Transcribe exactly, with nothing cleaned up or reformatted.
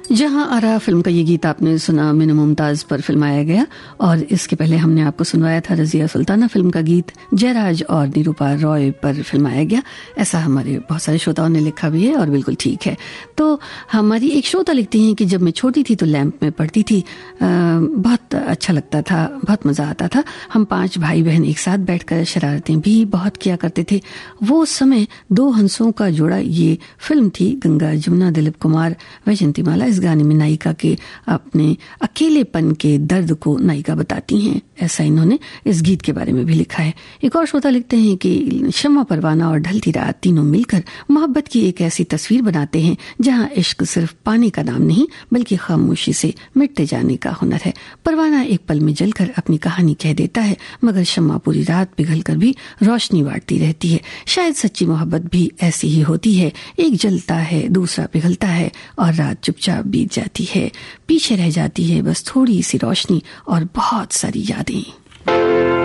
जहां आरा फिल्म का ये गीत आपने सुना, मीनू मुमताज पर फिल्माया गया। और इसके पहले हमने आपको सुनवाया था रजिया सुल्ताना फिल्म का गीत जयराज और निरूपा रॉय पर फिल्माया गया। ऐसा हमारे बहुत सारे श्रोताओं ने लिखा भी है और बिल्कुल ठीक है। तो हमारी एक श्रोता लिखती हैं कि जब मैं छोटी थी तो लैंप में पढ़ती थी, आ, बहुत अच्छा लगता था, बहुत मजा आता था। हम पांच भाई बहन एक साथ बैठकर शरारतें भी बहुत किया करते थे। वो समय दो हंसों का जोड़ा ये फिल्म थी। गंगा जमुना, दिलीप कुमार, वैजयंतीमाला इस गाने में नायिका के अपने अकेलेपन के दर्द को नायिका बताती हैं। ऐसा इन्होंने इस गीत के बारे में भी लिखा है। एक और श्रोता लिखते हैं कि शम्मा, परवाना और ढलती रात तीनों मिलकर मोहब्बत की एक ऐसी तस्वीर बनाते हैं जहां इश्क सिर्फ पाने का नाम नहीं बल्कि खामोशी से मिटते जाने का हुनर है। परवाना एक पल में जलकर अपनी कहानी कह देता है, मगर शम्मा पूरी रात पिघलकर भी रोशनी बांटती रहती है। शायद सच्ची मोहब्बत भी ऐसी ही होती है, एक जलता है, दूसरा पिघलता है और रात चुपचाप बीत जाती है। पीछे रह जाती है बस थोड़ी सी रोशनी और बहुत सारी यादें।